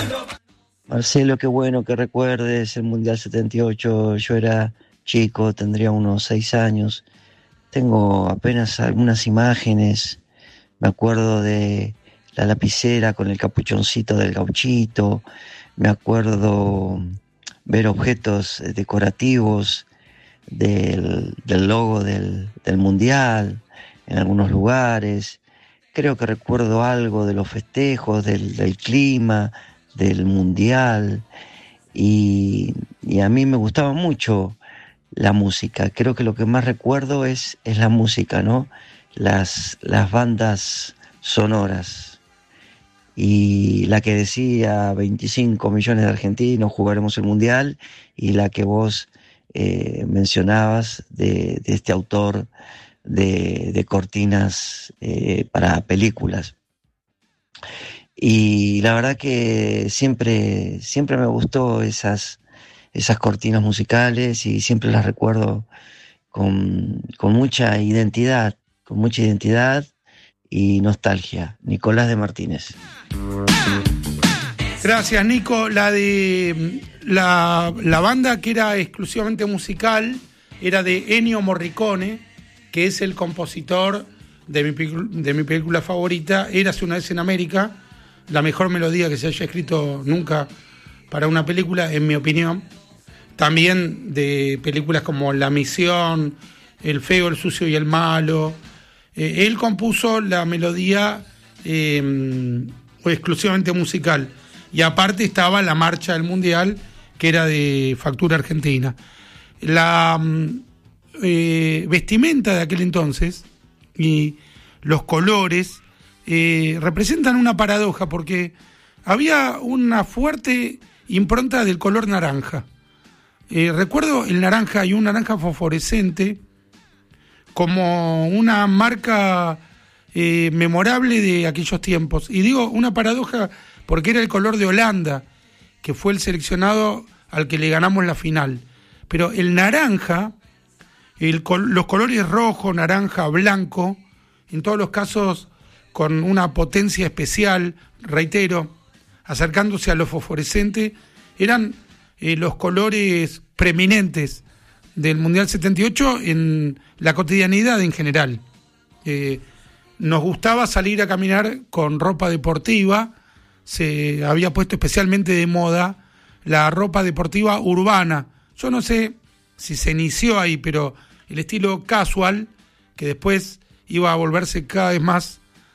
Marcelo, qué bueno que recuerdes el Mundial 78. Yo era chico, tendría unos 6 años. Tengo apenas algunas imágenes. Me acuerdo de la lapicera con el capuchoncito del gauchito. Me acuerdo ver objetos decorativos del logo del Mundial en algunos lugares. Creo que recuerdo algo de los festejos, del clima, del Mundial. Y a mí me gustaba mucho la música. Creo que lo que más recuerdo es la música, ¿no? Las bandas sonoras. Y la que decía 25 millones de argentinos jugaremos el Mundial, y la que vos mencionabas de este autor de cortinas para películas. Y la verdad que siempre me gustó esas cortinas musicales, y siempre las recuerdo con mucha identidad y nostalgia. Nicolás de Martínez. Gracias, Nico. La banda que era exclusivamente musical era de Ennio Morricone, que es el compositor de mi película favorita, Érase una vez en América, la mejor melodía que se haya escrito nunca para una película, en mi opinión. También de películas como La Misión, El feo, el sucio y el malo. Él compuso la melodía exclusivamente musical. Y aparte estaba la marcha del Mundial, que era de factura argentina. La vestimenta de aquel entonces y los colores representan una paradoja, porque había una fuerte impronta del color naranja. Recuerdo el naranja, y un naranja fosforescente, como una marca memorable de aquellos tiempos. Y digo una paradoja porque era el color de Holanda, que fue el seleccionado al que le ganamos la final. Pero el naranja, los colores rojo, naranja, blanco, en todos los casos con una potencia especial, reitero, acercándose a lo fosforescente, eran los colores preeminentes del Mundial 78 en la cotidianidad en general. Nos gustaba salir a caminar con ropa deportiva. Se había puesto especialmente de moda la ropa deportiva urbana. Yo no sé si se inició ahí, pero el estilo casual, que después iba a volverse cada vez más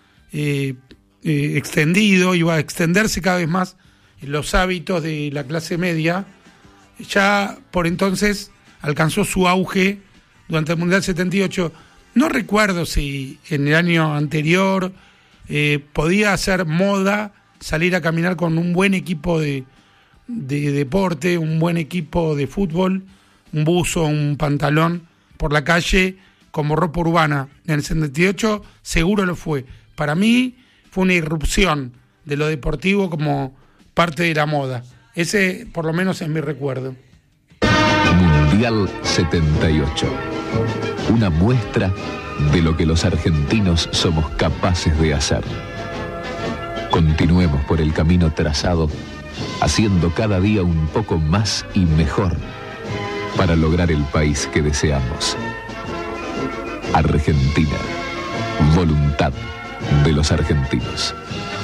extendido, iba a extenderse cada vez más en los hábitos de la clase media, ya por entonces alcanzó su auge durante el Mundial 78. No recuerdo si en el año anterior podía hacer moda salir a caminar con un buen equipo de deporte, un buen equipo de fútbol, un buzo, un pantalón por la calle como ropa urbana. En el 78 seguro lo fue. Para mí fue una irrupción de lo deportivo como parte de la moda. Ese por lo menos es mi recuerdo. Mundial 78. Una muestra de lo que los argentinos somos capaces de hacer. Continuemos por el camino trazado, haciendo cada día un poco más y mejor para lograr el país que deseamos. Argentina, voluntad de los argentinos.